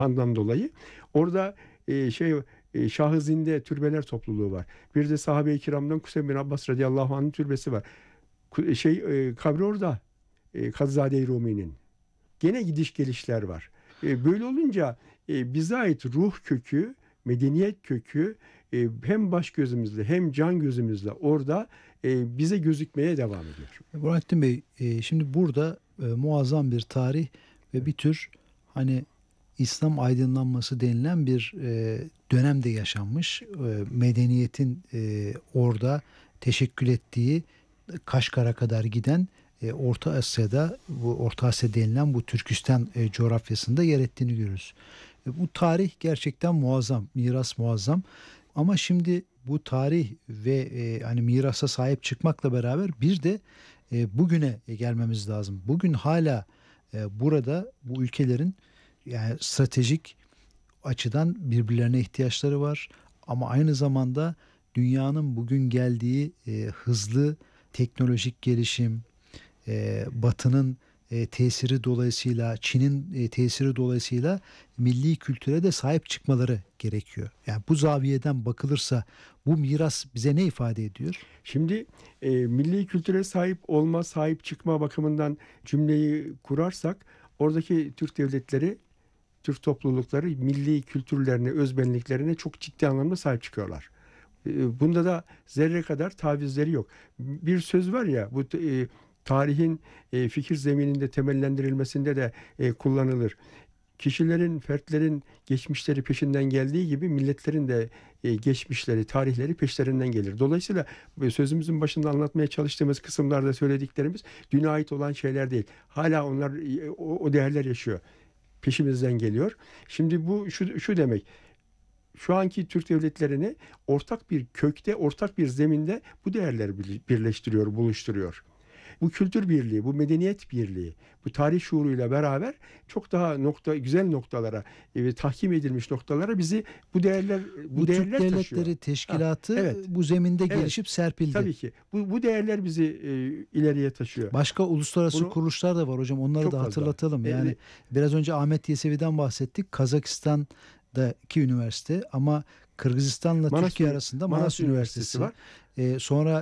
andan dolayı. Orada Şah-ı Zinde türbeler topluluğu var. Bir de sahabe-i kiramdan Kuseyn bin Abbas radıyallahu anh'ın türbesi var. Kabri orada. Kazzade-i Rumi'nin. Gene gidiş gelişler var. Böyle olunca bize ait ruh kökü, medeniyet kökü hem baş gözümüzle hem can gözümüzle orada bize gözükmeye devam ediyor. Burhanettin Bey, şimdi burada muazzam bir tarih ve bir tür hani İslam aydınlanması denilen bir dönemde yaşanmış. Medeniyetin orada teşekkül ettiği Kaşgar'a kadar giden Orta Asya'da, bu Orta Asya denilen bu Türkistan coğrafyasında yer ettiğini görürüz. Bu tarih gerçekten muazzam, miras muazzam. Ama şimdi bu tarih ve hani mirasa sahip çıkmakla beraber bir de bugüne gelmemiz lazım. Bugün hala burada bu ülkelerin yani stratejik açıdan birbirlerine ihtiyaçları var. Ama aynı zamanda dünyanın bugün geldiği hızlı teknolojik gelişim, Batı'nın tesiri dolayısıyla, Çin'in tesiri dolayısıyla milli kültüre de sahip çıkmaları gerekiyor. Yani bu zaviyeden bakılırsa bu miras bize ne ifade ediyor? Şimdi milli kültüre sahip olma, sahip çıkma bakımından cümleyi kurarsak oradaki Türk devletleri, Türk toplulukları milli kültürlerine, özbenliklerine çok ciddi anlamda sahip çıkıyorlar. Bunda da zerre kadar tavizleri yok. Bir söz var ya, bu tarihin fikir zemininde temellendirilmesinde de kullanılır. Kişilerin, fertlerin geçmişleri peşinden geldiği gibi milletlerin de geçmişleri, tarihleri peşlerinden gelir. Dolayısıyla sözümüzün başında anlatmaya çalıştığımız kısımlarda söylediklerimiz düne ait olan şeyler değil. Hala onlar o değerler yaşıyor. Peşimizden geliyor. Şimdi bu şu demek. Şu anki Türk devletlerini ortak bir kökte, ortak bir zeminde bu değerleri birleştiriyor, buluşturuyor. Bu kültür birliği, bu medeniyet birliği, bu tarih şuuruyla beraber çok daha güzel noktalara, tahkim edilmiş noktalara bizi bu değerler Bu Türk Devletleri taşıyor. Teşkilatı Evet. bu zeminde Evet. gelişip serpildi. Tabii ki. Bu değerler bizi ileriye taşıyor. Başka uluslararası Bunu kuruluşlar da var hocam. Onları çok da fazla. hatırlatalım. Yani biraz önce Ahmet Yesevi'den bahsettik. Kazakistan'daki üniversite ama Kırgızistan'la Manas Türkiye arasında Manas Üniversitesi Üniversitesi var. Sonra